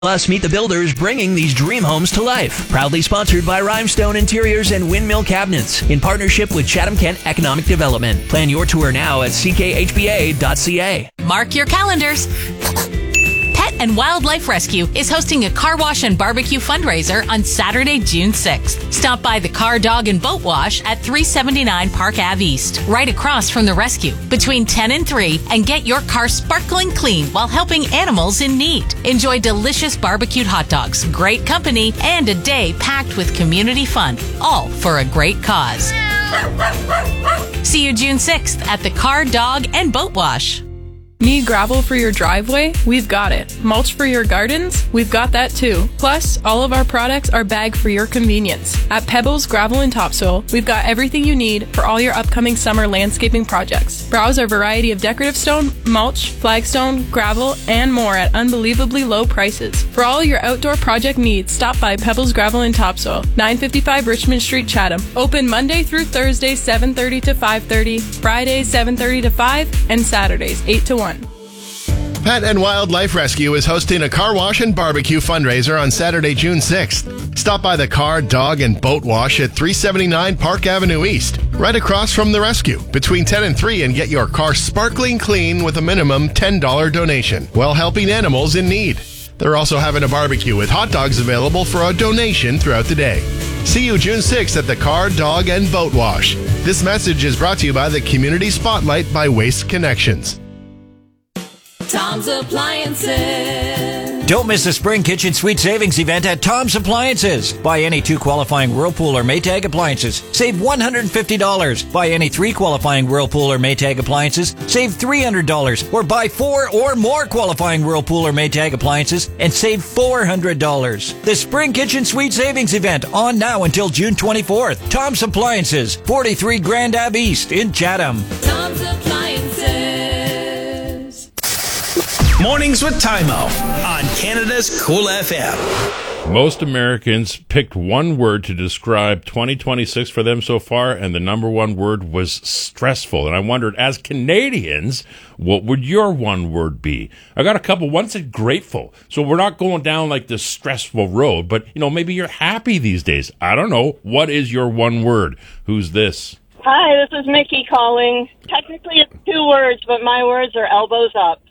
Plus, meet the builders bringing these dream homes to life. Proudly sponsored by Rhinestone Interiors and Windmill Cabinets in partnership with Chatham-Kent Economic Development. Plan your tour now at ckhba.ca. Mark your calendars. Pet and Wildlife Rescue is hosting a car wash and barbecue fundraiser on Saturday, June 6th. Stop by the Car, Dog, and Boat Wash at 379 Park Ave East, right across from the rescue, between 10 and 3, and get your car sparkling clean while helping animals in need. Enjoy delicious barbecued hot dogs, great company, and a day packed with community fun, all for a great cause. See you June 6th at the Car, Dog, and Boat Wash. Need gravel for your driveway? We've got it. Mulch for your gardens? We've got that too. Plus, all of our products are bagged for your convenience. At Pebbles Gravel and Topsoil, we've got everything you need for all your upcoming summer landscaping projects. Browse our variety of decorative stone, mulch, flagstone, gravel, and more at unbelievably low prices. For all your outdoor project needs, stop by Pebbles Gravel and Topsoil, 955 Richmond Street, Chatham. Open Monday through Thursday, 7:30 to 5:30, Fridays, 7:30 to 5, and Saturdays, 8 to 1. Pet and Wildlife Rescue is hosting a car wash and barbecue fundraiser on Saturday, June 6th. Stop by the Car, Dog, and Boat Wash at 379 Park Avenue East, right across from the rescue, between 10 and 3, and get your car sparkling clean with a minimum $10 donation while helping animals in need. They're also having a barbecue with hot dogs available for a donation throughout the day. See you June 6th at the Car, Dog, and Boat Wash. This message is brought to you by the Community Spotlight by Waste Connections. Tom's Appliances. Don't miss the Spring Kitchen Suite Savings event at Tom's Appliances. Buy any 2 qualifying Whirlpool or Maytag appliances, save $150. Buy any 3 qualifying Whirlpool or Maytag appliances, save $300. Or buy 4 or more qualifying Whirlpool or Maytag appliances and save $400. The Spring Kitchen Suite Savings event on now until June 24th. Tom's Appliances, 43 Grand Ave East in Chatham. Tom's Appliances. Mornings with Timo on Canada's Cool FM. Most Americans picked one word to describe 2026 for them so far, and the number one word was stressful. And I wondered, as Canadians, what would your one word be? I got a couple. One said grateful. So we're not going down like this stressful road, but, maybe you're happy these days. I don't know. What is your one word? Who's this? Hi, this is Mickey calling. Technically it's 2 words, but my words are elbows up.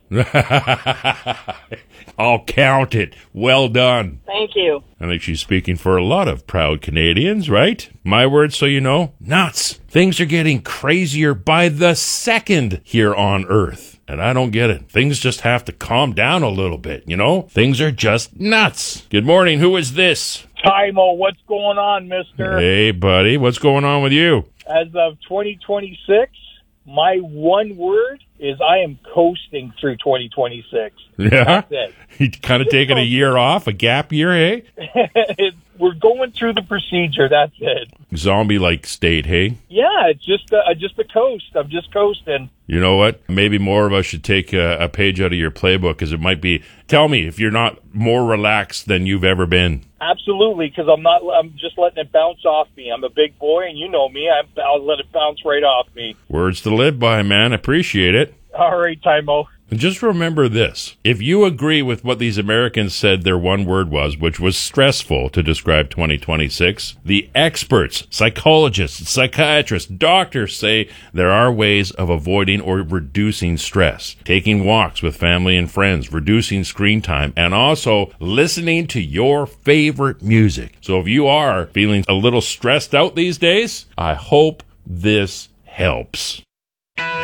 I'll count it. Well done. Thank you. I think she's speaking for a lot of proud Canadians, right? My words, so you know, nuts. Things are getting crazier by the second here on Earth. And I don't get it. Things just have to calm down a little bit, Things are just nuts. Good morning. Who is this? Timo, what's going on, mister? Hey, buddy. What's going on with you? As of 2026, my one word is I am coasting through 2026. Yeah? That's it. You kind of taking a year off, a gap year, hey? We're going through the procedure, that's it. Zombie-like state, hey? Yeah, it's just a coast. I'm just coasting. You know what? Maybe more of us should take a page out of your playbook, because it might be, tell me if you're not more relaxed than you've ever been. Absolutely, because I'm just letting it bounce off me. I'm a big boy, and you know me. I'll let it bounce right off me. Words to live by, man. Appreciate it. All right, Timo. And just remember this. If you agree with what these Americans said their one word was, which was stressful to describe 2026, the experts, psychologists, psychiatrists, doctors say there are ways of avoiding or reducing stress. Taking walks with family and friends, reducing screen time, and also listening to your favorite music. So if you are feeling a little stressed out these days, I hope this helps.